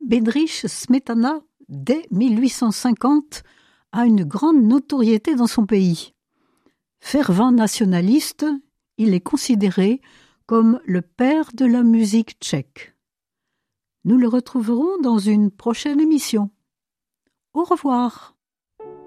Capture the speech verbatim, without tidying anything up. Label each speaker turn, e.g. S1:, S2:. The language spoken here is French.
S1: Bedřich Smetana, dès mille huit cent cinquante, a une grande notoriété dans son pays. Fervent nationaliste, il est considéré comme le père de la musique tchèque. Nous le retrouverons dans une prochaine émission. Au revoir.